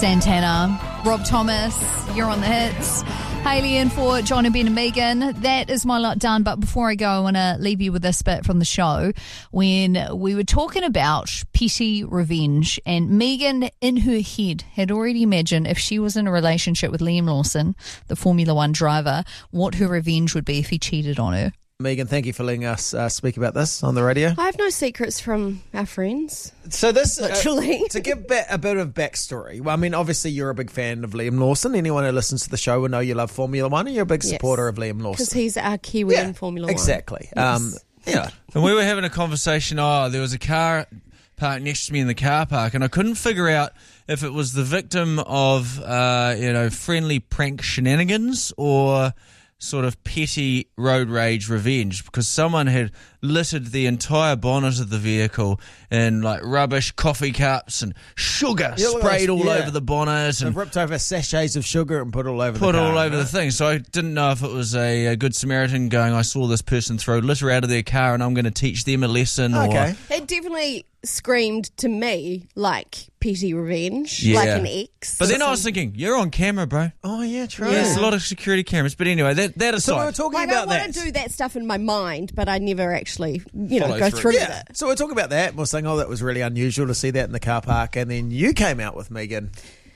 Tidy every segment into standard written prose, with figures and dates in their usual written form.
Santana, Rob Thomas, you're on the hits. Hayley in for John and Ben and Megan. That is my lot done. But before I go, I want to leave you with this bit from the show when we were talking about petty revenge. And Megan, in her head, had already imagined if she was in a relationship with Liam Lawson, the Formula One driver, what her revenge would be if he cheated on her. Megan, thank you for letting us speak about this on the radio. I have no secrets from our friends. So this, literally. To give a bit of backstory, well, I mean, obviously you're a big fan of Liam Lawson. Anyone who listens to the show will know you love Formula One and you're a big supporter of Liam Lawson. Because he's our Kiwi in Formula One. Exactly. Yes. Yeah. And we were having a conversation, there was a car parked next to me in the car park, and I couldn't figure out if it was the victim of, friendly prank shenanigans or sort of petty road rage revenge, because someone had littered the entire bonnet of the vehicle in like rubbish, coffee cups and sugar sprayed all over the bonnet, and they've ripped over sachets of sugar and put all over the thing. So I didn't know if it was a good Samaritan going, I saw this person throw litter out of their car and I'm going to teach them a lesson. Okay. It definitely screamed to me like petty revenge, like an ex. But then I was thinking, you're on camera, bro. Oh yeah, true. Yeah, there's a lot of security cameras. But anyway, that aside. So we were talking about that. I want to do that stuff in my mind, but I never actually, go through with it. So we're talking about that. We're saying, that was really unusual to see that in the car park. And then you came out with, Megan,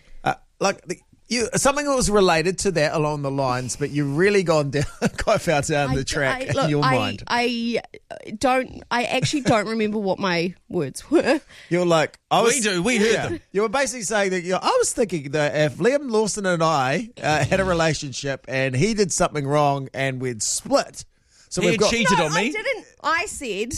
something that was related to that along the lines, but you've really gone down, quite far down the track in your mind. I actually don't remember what my words were. You're like, we heard them. You were basically saying that, I was thinking that if Liam Lawson and I had a relationship and he did something wrong and we'd split. So he cheated on me. I didn't. I said,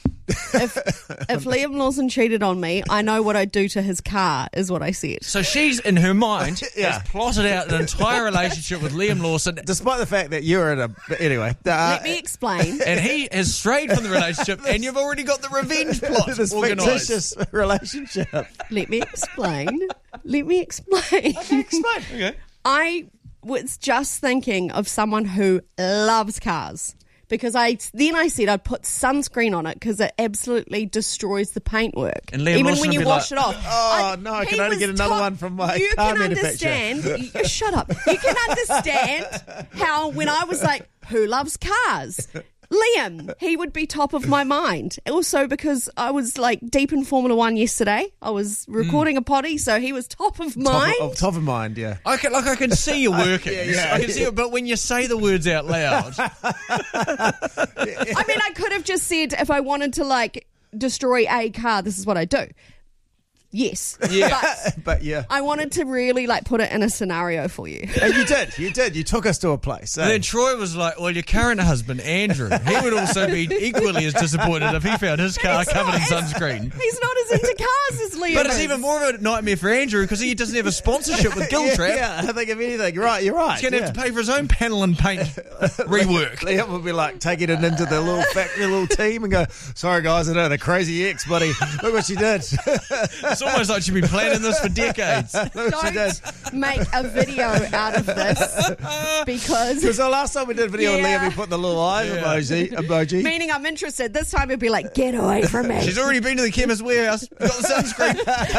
if Liam Lawson cheated on me, I know what I'd do to his car, is what I said. So she's, in her mind, has plotted out an entire relationship with Liam Lawson. Despite the fact that you're in Anyway. Let me explain. And he has strayed from the relationship, and you've already got the revenge plot this organised. fictitious relationship. Let me explain. Okay, explain. Okay. I was just thinking of someone who loves cars. Because I said I'd put sunscreen on it because it absolutely destroys the paintwork. And Liam even Lawson when you wash like, it off. I can only get another one from my car manufacturer. Shut up. You can understand how when I was like, who loves cars? Liam, he would be top of my mind. Also because I was like deep in Formula One yesterday. I was recording a potty, so he was top of mind. Top of mind, yeah. I can see you working. I can see it, but when you say the words out loud. I mean, I could have just said if I wanted to destroy a car, this is what I do. Yes. Yeah. But yeah. I wanted to really put it in a scenario for you. And you did. You took us to a place. And then Troy was like, well, your current husband, Andrew, he would also be equally as disappointed if he found his car covered in sunscreen. He's not as into cars as Liam But it's is. even more of a nightmare for Andrew because he doesn't have a sponsorship with Giltrap. Yeah, I think of anything. You're right. He's going to have to pay for his own panel and paint rework. Liam will be taking it into the little factory, little team and go, sorry guys, I know the crazy ex, buddy. Look what she did. It's almost like she's been planning this for decades. Don't make a video out of this because the last time we did a video with Liam, we put the little eye emoji. Meaning I'm interested. This time it'd be like, get away from me. She's already been to the chemist warehouse, got the sunscreen,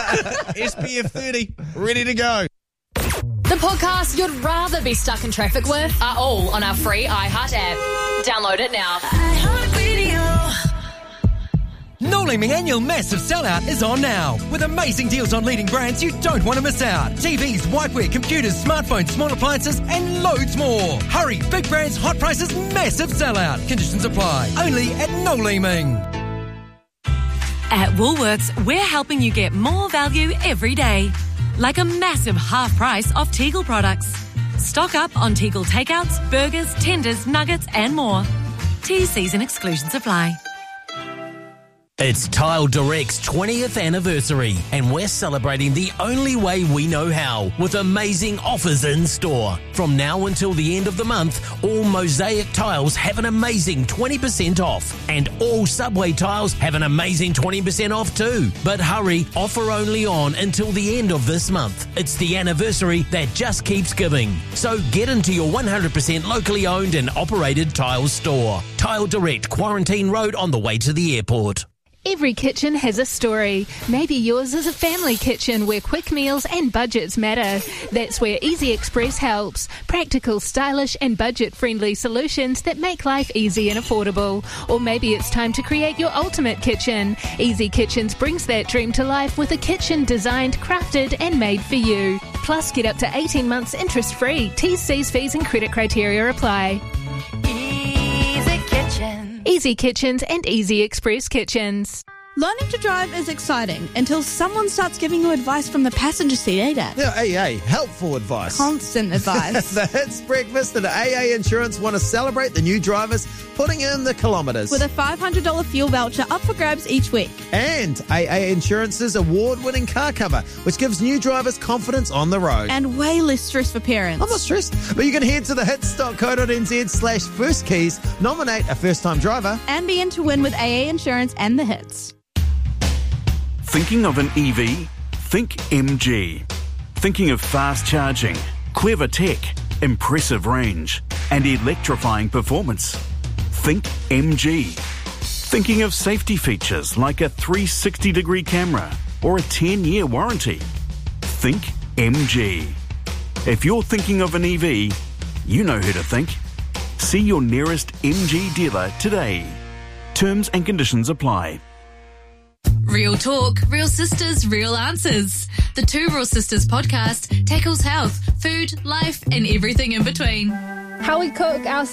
SPF 30, ready to go. The podcasts you'd rather be stuck in traffic with are all on our free iHeart app. Download it now. Noliming Annual Massive Sellout is on now, with amazing deals on leading brands you don't want to miss out. TVs, whiteware, computers, smartphones, small appliances, and loads more. Hurry, big brands, hot prices, massive sellout. Conditions apply. Only at Noliming. At Woolworths, we're helping you get more value every day. Like a massive half price off Tegel products. Stock up on Tegel takeouts, burgers, tenders, nuggets, and more. T&Cs and exclusions apply. It's Tile Direct's 20th anniversary, and we're celebrating the only way we know how, with amazing offers in store. From now until the end of the month, all Mosaic tiles have an amazing 20% off, and all Subway tiles have an amazing 20% off too. But hurry, offer only on until the end of this month. It's the anniversary that just keeps giving. So get into your 100% locally owned and operated tile store. Tile Direct, Quarantine Road on the way to the airport. Every kitchen has a story. Maybe yours is a family kitchen where quick meals and budgets matter. That's where Easy Express helps. Practical, stylish and budget-friendly solutions that make life easy and affordable. Or maybe it's time to create your ultimate kitchen. Easy Kitchens brings that dream to life with a kitchen designed, crafted and made for you. Plus, get up to 18 months interest-free. T's, C's, fees and credit criteria apply. Easy Kitchens and Easy Express Kitchens. Learning to drive is exciting until someone starts giving you advice from the passenger seat, ADAC. Yeah, AA, helpful advice. Constant advice. The Hits Breakfast and AA Insurance want to celebrate the new drivers putting in the kilometres. With a $500 fuel voucher up for grabs each week. And AA Insurance's award-winning car cover, which gives new drivers confidence on the road. And way less stress for parents. I'm not stressed, but you can head to thehits.co.nz/first-keys, nominate a first-time driver. And be in to win with AA Insurance and the Hits. Thinking of an EV? Think MG. Thinking of fast charging, clever tech, impressive range, and electrifying performance? Think MG. Thinking of safety features like a 360-degree camera or a 10-year warranty? Think MG. If you're thinking of an EV, you know who to think. See your nearest MG dealer today. Terms and conditions apply. Real talk, real sisters, real answers. The Two Real Sisters podcast tackles health, food, life, and everything in between. How we cook our